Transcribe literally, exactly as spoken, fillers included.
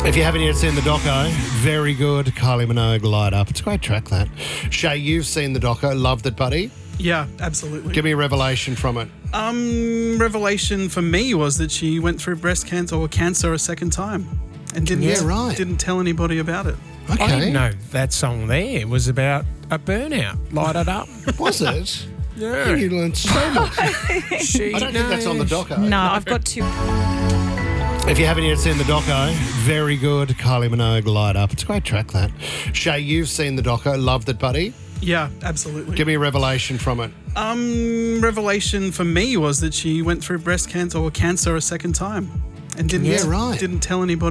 If you haven't yet seen the doco, very good. Kylie Minogue, Light Up. It's a great track, that. Shay, you've seen the doco. Loved it, buddy. Yeah, absolutely. Give me a revelation from it. Um, revelation for me was that she went through breast cancer or cancer a second time, and didn't Yeah, right. didn't tell anybody about it. Okay. I didn't know that song there was about a burnout. Light it up. Was it? Yeah. You learned so much. She I don't think that's on the knows. doco. No, I've got two. If you haven't yet seen the doco, very good. Kylie Minogue, Light Up. It's a great track, that. Shay, you've seen the doco. Loved it, buddy. Yeah, absolutely. Give me a revelation from it. Um, revelation for me was that she went through breast cancer or cancer a second time, and didn't Yeah, right. didn't tell anybody